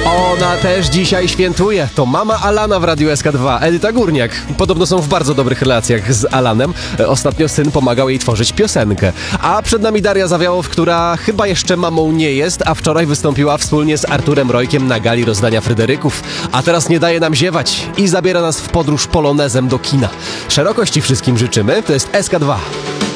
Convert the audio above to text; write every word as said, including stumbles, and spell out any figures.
Ona też dzisiaj świętuje. To mama Alana w Radiu S K dwa, Edyta Górniak. Podobno są w bardzo dobrych relacjach z Alanem. Ostatnio syn pomagał jej tworzyć piosenkę. A przed nami Daria Zawiałow, która chyba jeszcze mamą nie jest, a wczoraj wystąpiła wspólnie z Arturem Rojkiem na gali rozdania Fryderyków. A teraz nie daje nam ziewać i zabiera nas w podróż polonezem do kina. Szerokości wszystkim życzymy. To jest S K dwa.